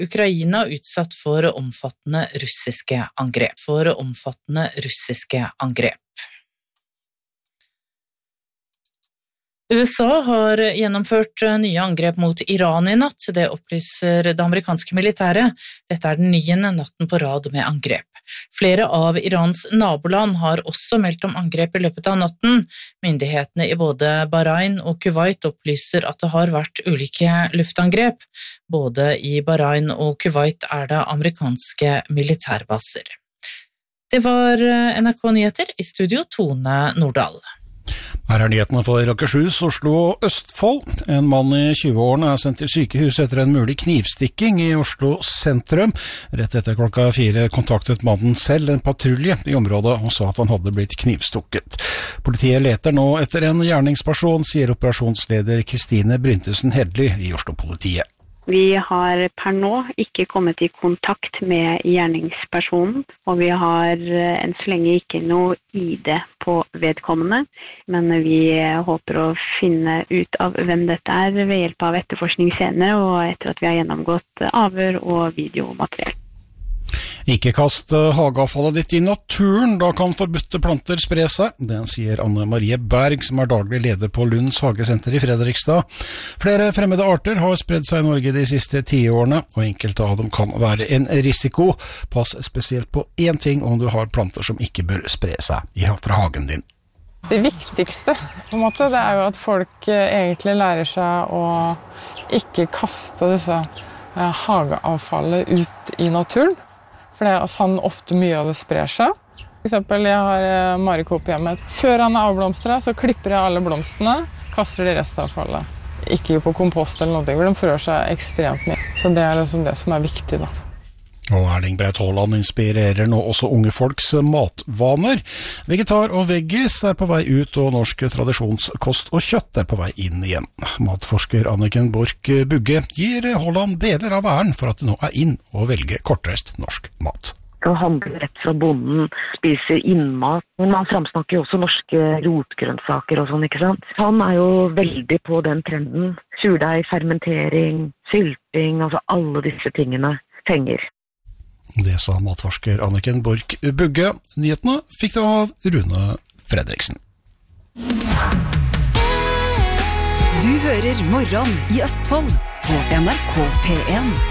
Ukraina utsatt for omfattende russiske angrep. USA har gjennomført nye angrep mot Iran i natt, det opplyser det amerikanske militæret. Dette den 9. natten på rad med angrep. Flere av Irans naboland har også meldt om angrep i løpet av natten. Myndighetene i både Bahrain og Kuwait opplyser at det har vært ulike luftangrep. Både i Bahrain og Kuwait det amerikanske militærbaser. Det var NRK Nyheter, i studio Tone Nordahl. Her nyhetene for Akershus, Oslo og Østfold. En mann i 20-årene sendt til sykehus etter en mulig knivstikking i Oslo sentrum. Rett etter klokka 4 kontaktet mannen selv en patrulje i området og sa at han hadde blitt knivstukket. Politiet leter nå etter en gjerningsperson, sier operasjonsleder Kristine Bryntesen Hedli i Oslo-politiet. Vi har per nå ikke kommet i kontakt med gjerningspersonen, og vi har enn så lenge ikke noe ID på vedkommende, men vi håper å finne ut av hvem dette ved hjelp av etterforskning senere, og etter at vi har gjennomgått avhør og videomateriell. Ikke kast hageavfallet ditt i naturen, da kan forbudte planter spre seg. Det sier Anne Marie Berg, som daglig leder på Lunds hagesenter i Fredrikstad. Flere fremmede arter har spredd seg i Norge de siste 10 årene, og enkelte av dem kan være en risiko. Pass spesielt på én ting om du har planter som ikke bør spre seg fra hagen din. Det viktigste på en måte, det jo at folk egentlig lærer seg å ikke kaste disse hageavfallet ut i naturen. For det sånn ofte mye av det sprer seg. For eksempel, jeg har Marikop hjemme. Før han avblomstret, så klipper jeg alle blomstene, kaster de restavfallet. Ikke på kompost eller noe, for de frør seg ekstremt mye. Så det liksom det som viktig da. Og Erling Braut Haaland inspirerer nå også unge folks matvaner. Vegetar og veggis på vei ut, og norsk tradisjonskost og kjøtt på vei inn igjen. Matforsker Anniken Borch Bugge gir Haaland deler av æren for at det nå inn å velge kortreist norsk mat. Kan handle rett fra bonden, spiser innmat. Men man framsnakker jo også norske rotgrønnsaker og sånn, ikke sant? Han jo veldig på den trenden. Surdeig, fermentering, sylting, altså alle disse tingene fenger. Det sa matforsker Anniken Borch Bugge. Nyhetene fikk det av Rune Fredriksen. Du hører Morgen i Østfold på NRK P1.